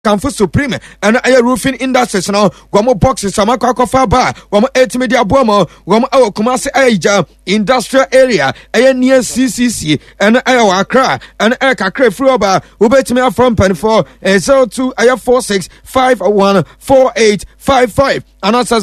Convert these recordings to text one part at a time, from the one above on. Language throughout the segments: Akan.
Kamfu Supreme and a roofing industries now. Guamo boxes, Samakako Faba, Guamo 8 media bomo, Guamo our Kumasi Aja, industrial area, a near CCC, and a Accra, and a Kakre Fruba, Ubetime from Pen 4, 02 46 51 4855, and also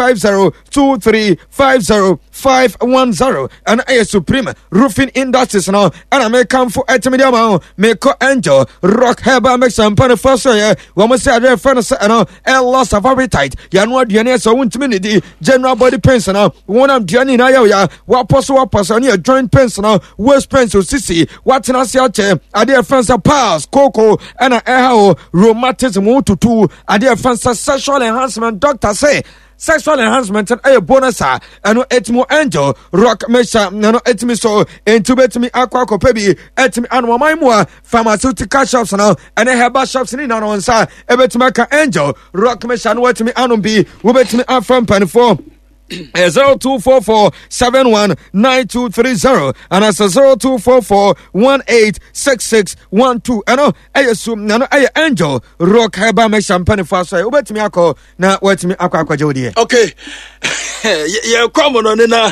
0502350 and a Supreme roofing industries now, and I may come for 8 media mo, make Angel, Rock Heba, make some pen first. Woman say their friends and loss of appetite. Yanwa Diana so intimidity, general body pension. One of Diani Naya, what possible person here, joint pension, West Pencil Sissy, what's in a chair, a dear friends of Pals, Coco, and a Eho, rheumatism 1 to 2, a dear friends sexual enhancement, doctor say. Sexual enhancement and a bonus and etimo angel rock mesha no etimi so into betimi aqua copebi etimi anwa maimwa pharmaceutical shops now and herbal shops in on sa ebetimaka angel rock mesha no etimi anumbi ubetimi afam pan 4 0244719230 and as 0244186612 and I assume no I angel rock heba me champagne for so ubetimi akọ na wetimi akwa jodi. Okay. Yeah, come on na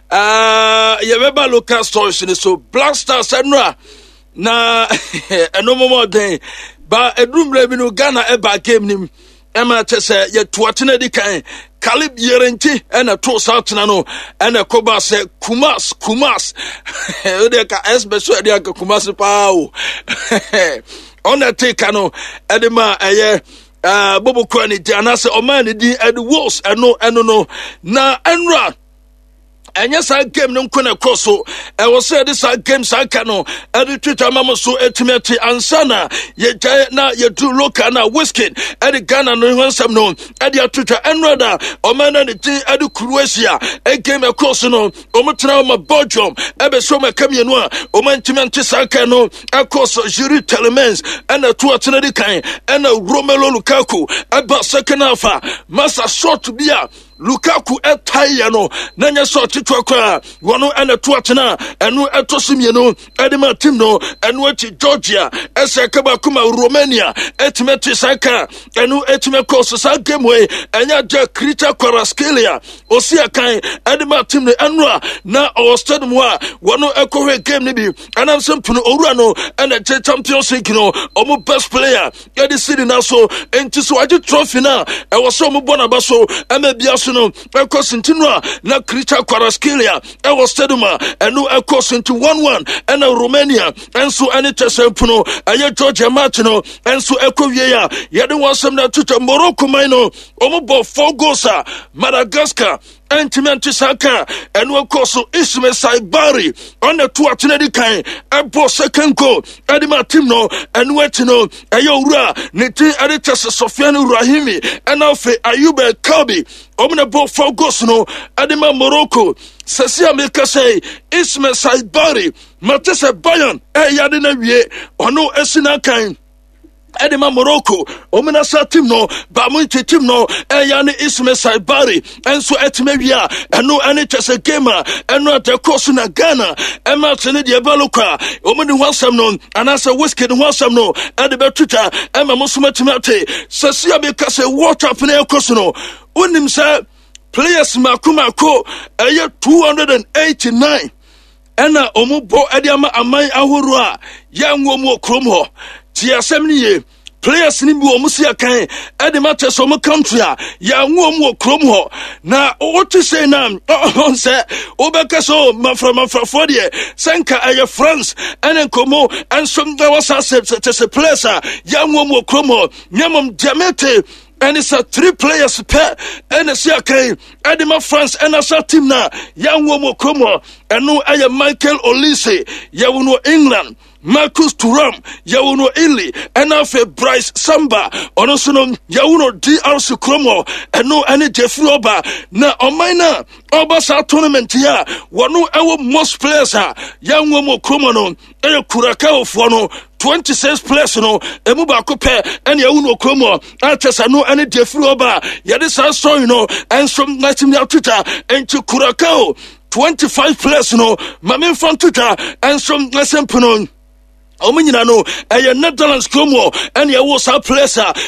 yeah beba local stores so Black Stars enra na eno momo den ba edum rebi no Ghana eba game nim ema chese ye tuatene di kan Kalib Yerenti and a two Southern and a Koba say Kumas Udeka especially the Kumas Pau on a take Edema Bobo Kwani Dianasa Omani di Ed Wolves and no na Enra. And yes, I came no corner crosso. I was said this I came Sakano, and Twitter Mamma so ultimately ansana. Yet now you do look at now whiskey, and the Ghana no one some known, and your Twitter and rather, or man and the tea at Croatia, and came across no, Omatrama Belgium, Ebesoma Camianoa, Omantimanti Sakano, across Jury Telemens, and a two kind, and a Romelo Lukaku, about second alpha, Massa short to be a Lukaku etayano nanya so titwa kwa wono ene tuatena enu etosimyeno edema timno enu eti Georgia eseka bakuma Romania etimeti saka enu etimeko so game way enya ja Krita Kwaraskelia osia kan edema timno enua na stadium wa wono ekowe game ni bi anamsem tuno owura no ene Champions League no omo best player yedi city na so enti so agi trophy na e wo so omo bona ba so emebia no Ecosintinua na Krita Kwaraskelia ewo steduma enu Ecosinti 1-1 ena Romania enso ene Chesempuno aye Georgia Martino enso ekowie ya yede wansem na tuta Morocco maino omobo 4 goals Madagascar Entimenti Saka and one course Ismail Saibari on the two atinedi kind and boss second goal Edima Timno and Wetino Ayora Niti Aditas Sofianu Rahimi and Alfe Ayube Kabi Omna Bo 4 goals no Edima Morocco Sasia Mika say Ismail Saibari Matesa Bayan Yadina Wie Ono Esina kind Edema Morocco, Omenasa Timno, Bamunti Timno, Ayani Ismail Saibari, and so Etmevia, and no Anitas a gamer, and not a course in Ghana, and Martin Diabaluka, Omeni Wansamnon, and as a whiskey and Wansamno, and the Betuta, and Mamusumate, Sasia because a water Pineo Cosino, Unim said, players Makumako, a year 289, and Omubo Adiama Amai Ahurua, young woman Krumho. Tia 70 players ni bi omusia kan e de match so mo country ya nwo kromho na what to say na on say obeka so mafra for de senka aye France ene komo and some there was a place ya nwo kromho nyamom Jamete and it's a 3 players per and it's okay Edema France and a team na ya nwo kromho eno aye Michael Olise ya wono England Marcus Thuram, Yawuno Ili, and Alfe Bryce Samba, Onosono, Yawuno DRC Kromo, and no any Jeffrey Oba, na Omaina, Obasa tournament ya, wano our most players are, young woman Kromono, and Kurakao Fono, 26 players no, Emuba Cope, and Yawuno Kromo, Altes no any Jeffrey Oba, Yadisa so and some Nightingale Twitter, and to Kurakao, 25 players no, Mamin from Twitter, and some Lesson Punon. Omo nyina no Netherlands Como and ya was a place